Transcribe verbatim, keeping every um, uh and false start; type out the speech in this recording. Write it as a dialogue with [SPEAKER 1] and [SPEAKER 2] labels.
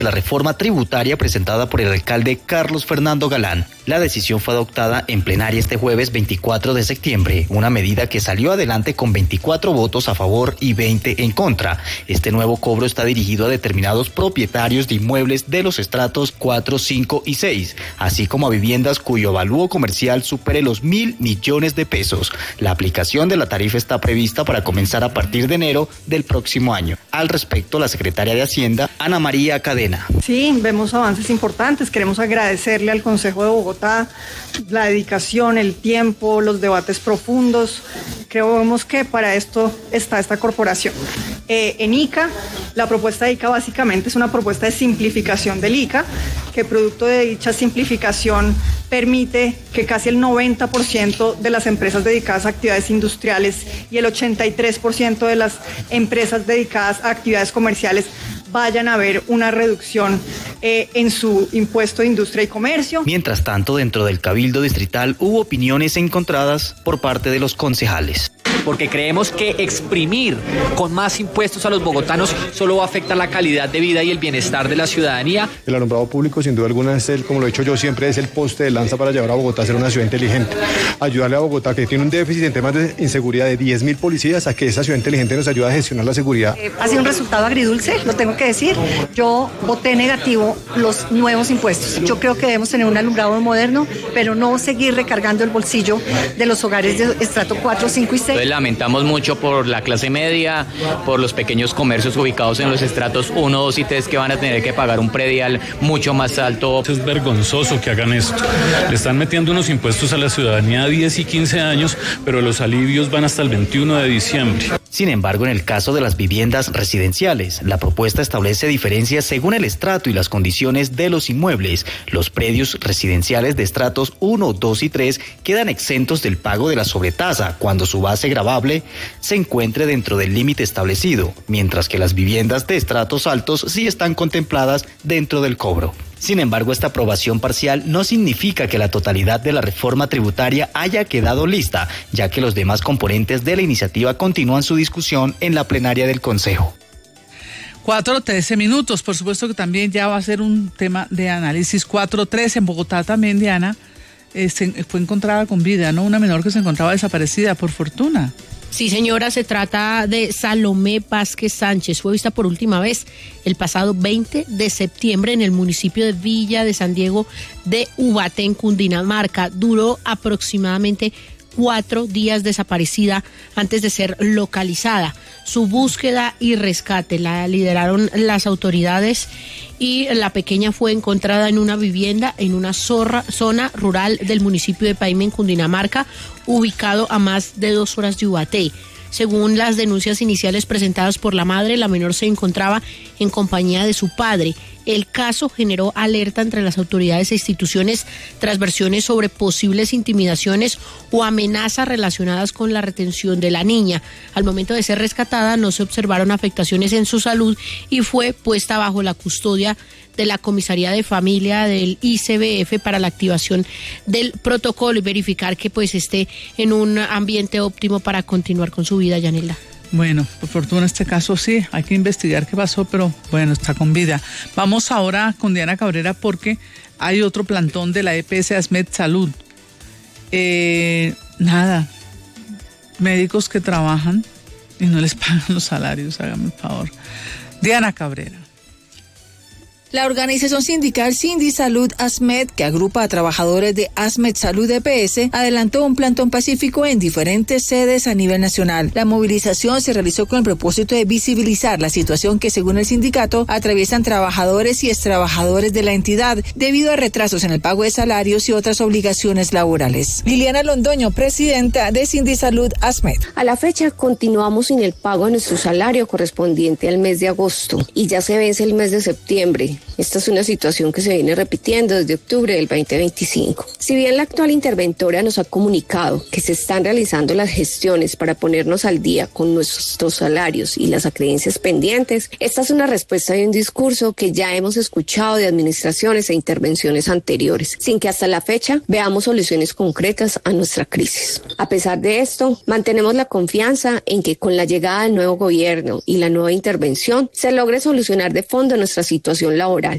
[SPEAKER 1] La reforma tributaria presentada por el alcalde Carlos Fernando Galán. La decisión fue adoptada en plenaria este jueves veinticuatro de septiembre, una medida que salió adelante con veinticuatro votos a favor y veinte en contra. Este nuevo cobro está dirigido a determinados propietarios de inmuebles de los estratos cuatro, cinco y seis, así como a viviendas cuyo avalúo comercial supere los mil millones de pesos. La aplicación de la tarifa está prevista para comenzar a partir de enero del próximo año. Al respecto, la secretaria de Hacienda, Ana María Cadena.
[SPEAKER 2] Sí, vemos avances importantes. Queremos agradecerle al Consejo de Bogotá la dedicación, el tiempo, los debates profundos. Creemos que para esto está esta corporación. Eh, en I C A, la propuesta de I C A básicamente es una propuesta de simplificación del I C A, que producto de dicha simplificación permite que casi el noventa por ciento de las empresas dedicadas a actividades industriales y el ochenta y tres por ciento de las empresas dedicadas a actividades comerciales vayan a ver una reducción eh, en su impuesto de industria y comercio.
[SPEAKER 1] Mientras tanto, dentro del Cabildo Distrital hubo opiniones encontradas por parte de los concejales.
[SPEAKER 3] Porque creemos que exprimir con más impuestos a los bogotanos solo va a afectar la calidad de vida y el bienestar de la ciudadanía.
[SPEAKER 4] El alumbrado público, sin duda alguna, es el, como lo he dicho yo siempre, es el poste de lanza para llevar a Bogotá a ser una ciudad inteligente. Ayudarle a Bogotá, que tiene un déficit en temas de inseguridad de diez mil policías, a que esa ciudad inteligente nos ayude a gestionar la seguridad.
[SPEAKER 5] Eh, ha sido un resultado agridulce, lo tengo que decir. Yo voté negativo los nuevos impuestos. Yo creo que debemos tener un alumbrado moderno, pero no seguir recargando el bolsillo de los hogares de estrato cuatro, cinco y seis.
[SPEAKER 3] Entonces, lamentamos mucho por la clase media, por los pequeños comercios ubicados en los estratos uno, dos y tres que van a tener que pagar un predial mucho más alto.
[SPEAKER 6] Es vergonzoso que hagan esto. Le están metiendo unos impuestos a la ciudadanía a diez y quince años, pero los alivios van hasta el veintiuno de diciembre.
[SPEAKER 1] Sin embargo, en el caso de las viviendas residenciales, la propuesta establece diferencias según el estrato y las condiciones de los inmuebles. Los predios residenciales de estratos uno, dos y tres quedan exentos del pago de la sobretasa cuando su base gravable se encuentre dentro del límite establecido, mientras que las viviendas de estratos altos sí están contempladas dentro del cobro. Sin embargo, esta aprobación parcial no significa que la totalidad de la reforma tributaria haya quedado lista, ya que los demás componentes de la iniciativa continúan su discusión en la plenaria del Consejo.
[SPEAKER 7] cuatro trece minutos, por supuesto que también ya va a ser un tema de análisis. cuatro trece en Bogotá también, Diana, eh, se, fue encontrada con vida, ¿no? Una menor que se encontraba desaparecida, por fortuna.
[SPEAKER 8] Sí, señora, se trata de Salomé Vázquez Sánchez. Fue vista por última vez el pasado veinte de septiembre en el municipio de Villa de San Diego de Ubaté, en Cundinamarca. Duró aproximadamente cuatro días desaparecida antes de ser localizada. Su búsqueda y rescate la lideraron las autoridades y la pequeña fue encontrada en una vivienda en una zorra, zona rural del municipio de Paime, en Cundinamarca, ubicado a más de dos horas de Ubaté. Según las denuncias iniciales presentadas por la madre, la menor se encontraba en compañía de su padre. El caso generó alerta entre las autoridades e instituciones tras versiones sobre posibles intimidaciones o amenazas relacionadas con la retención de la niña. Al momento de ser rescatada no se observaron afectaciones en su salud y fue puesta bajo la custodia de la Comisaría de Familia del I C B F para la activación del protocolo y verificar que pues esté en un ambiente óptimo para continuar con su vida, Yanelda.
[SPEAKER 7] Bueno, por fortuna este caso sí, hay que investigar qué pasó, pero bueno, está con vida. Vamos ahora con Diana Cabrera porque hay otro plantón de la E P S ASMED Salud. Eh, nada, médicos que trabajan y no les pagan los salarios, hágame el favor. Diana Cabrera.
[SPEAKER 9] La organización sindical Sindisalud ASMED, que agrupa a trabajadores de ASMED Salud E P S, adelantó un plantón pacífico en diferentes sedes a nivel nacional. La movilización se realizó con el propósito de visibilizar la situación que, según el sindicato, atraviesan trabajadores y extrabajadores de la entidad debido a retrasos en el pago de salarios y otras obligaciones laborales. Liliana Londoño, presidenta de Sindisalud ASMED.
[SPEAKER 10] A la fecha continuamos sin el pago de nuestro salario correspondiente al mes de agosto y ya se vence el mes de septiembre. Esta es una situación que se viene repitiendo desde octubre del veinte veinticinco. Si bien la actual interventora nos ha comunicado que se están realizando las gestiones para ponernos al día con nuestros salarios y las acreencias pendientes, esta es una respuesta de un discurso que ya hemos escuchado de administraciones e intervenciones anteriores, sin que hasta la fecha veamos soluciones concretas a nuestra crisis. A pesar de esto, mantenemos la confianza en que con la llegada del nuevo gobierno y la nueva intervención se logre solucionar de fondo nuestra situación laboral laboral.